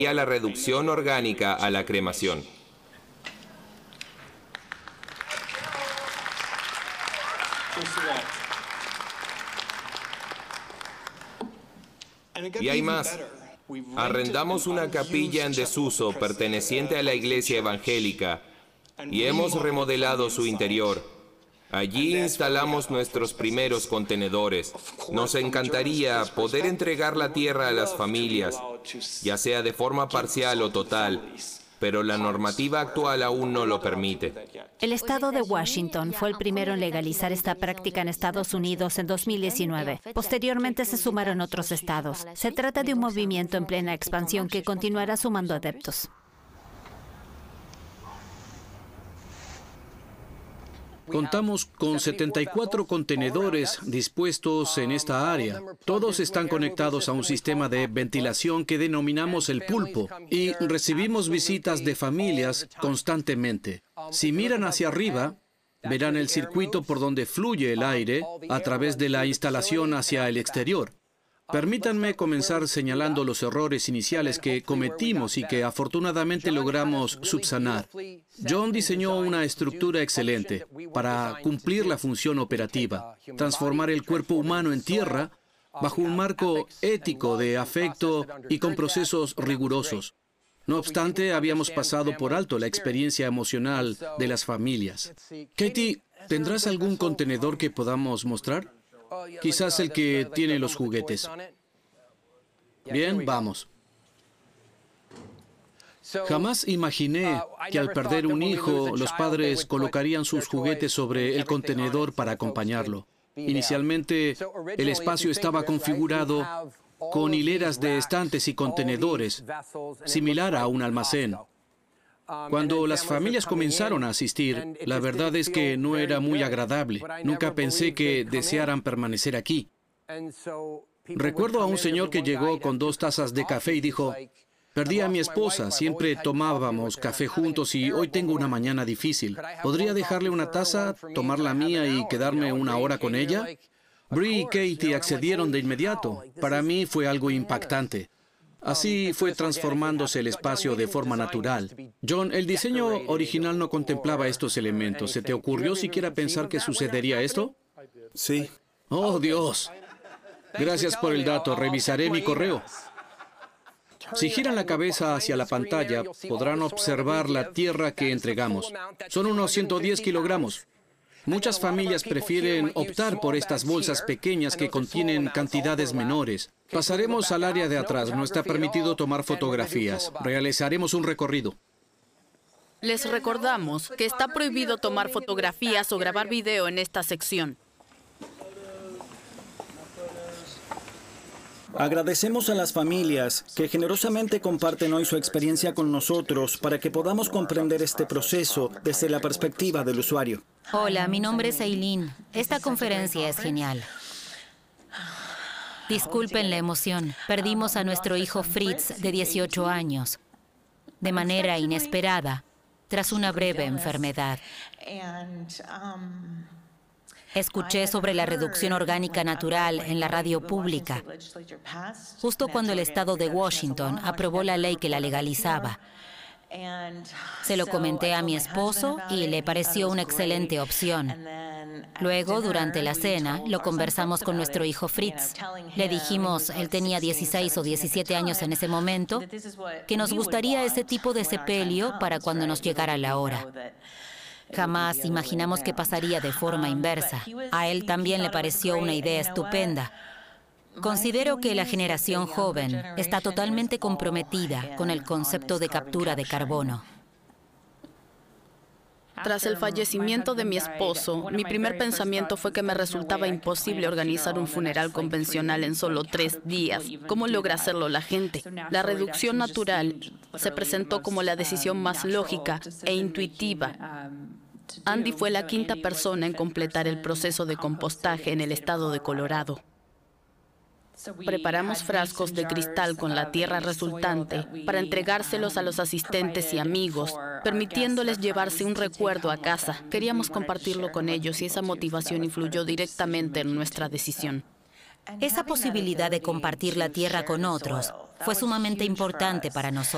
a la reducción orgánica a la cremación. Y hay más. Arrendamos una capilla en desuso perteneciente a la iglesia evangélica y hemos remodelado su interior. Allí instalamos nuestros primeros contenedores. Nos encantaría poder entregar la tierra a las familias, ya sea de forma parcial o total, pero la normativa actual aún no lo permite. El estado de Washington fue el primero en legalizar esta práctica en Estados Unidos en 2019. Posteriormente se sumaron otros estados. Se trata de un movimiento en plena expansión que continuará sumando adeptos. Contamos con 74 contenedores dispuestos en esta área. Todos están conectados a un sistema de ventilación que denominamos el pulpo y recibimos visitas de familias constantemente. Si miran hacia arriba, verán el circuito por donde fluye el aire a través de la instalación hacia el exterior. Permítanme comenzar señalando los errores iniciales que cometimos y que afortunadamente logramos subsanar. John diseñó una estructura excelente para cumplir la función operativa, transformar el cuerpo humano en tierra bajo un marco ético de afecto y con procesos rigurosos. No obstante, habíamos pasado por alto la experiencia emocional de las familias. Katie, ¿tendrás algún contenedor que podamos mostrar? Quizás el que tiene los juguetes. Bien, vamos. Jamás imaginé que al perder un hijo, los padres colocarían sus juguetes sobre el contenedor para acompañarlo. Inicialmente, el espacio estaba configurado con hileras de estantes y contenedores, similar a un almacén. Cuando las familias comenzaron a asistir, la verdad es que no era muy agradable. Nunca pensé que desearan permanecer aquí. Recuerdo a un señor que llegó con 2 tazas de café y dijo: perdí a mi esposa, siempre tomábamos café juntos y hoy tengo una mañana difícil. ¿Podría dejarle una taza, tomar la mía y quedarme una hora con ella? Bree y Katie accedieron de inmediato. Para mí fue algo impactante. Así fue transformándose el espacio de forma natural. John, el diseño original no contemplaba estos elementos. ¿Se te ocurrió siquiera pensar que sucedería esto? Sí. ¡Oh, Dios! Gracias por el dato. Revisaré mi correo. Si giran la cabeza hacia la pantalla, podrán observar la tierra que entregamos. Son unos 110 kilogramos. Muchas familias prefieren optar por estas bolsas pequeñas que contienen cantidades menores. Pasaremos al área de atrás. No está permitido tomar fotografías. Realizaremos un recorrido. Les recordamos que está prohibido tomar fotografías o grabar video en esta sección. Agradecemos a las familias que generosamente comparten hoy su experiencia con nosotros para que podamos comprender este proceso desde la perspectiva del usuario. Hola, mi nombre es Aileen. Esta conferencia es genial. Disculpen la emoción. Perdimos a nuestro hijo Fritz, de 18 años, de manera inesperada, tras una breve enfermedad. Escuché sobre la reducción orgánica natural en la radio pública, justo cuando el estado de Washington aprobó la ley que la legalizaba. Se lo comenté a mi esposo y le pareció una excelente opción. Luego, durante la cena, lo conversamos con nuestro hijo Fritz. Le dijimos, él tenía 16 o 17 años en ese momento, que nos gustaría ese tipo de sepelio para cuando nos llegara la hora. Jamás imaginamos que pasaría de forma inversa. A él también le pareció una idea estupenda. Considero que la generación joven está totalmente comprometida con el concepto de captura de carbono. Tras el fallecimiento de mi esposo, mi primer pensamiento fue que me resultaba imposible organizar un funeral convencional en solo 3 días. ¿Cómo logra hacerlo la gente? La reducción natural se presentó como la decisión más lógica e intuitiva. Andy fue la 5ª persona en completar el proceso de compostaje en el estado de Colorado. Preparamos frascos de cristal con la tierra resultante para entregárselos a los asistentes y amigos, permitiéndoles llevarse un recuerdo a casa. Queríamos compartirlo con ellos y esa motivación influyó directamente en nuestra decisión. Esa posibilidad de compartir la tierra con otros fue sumamente importante para nosotros.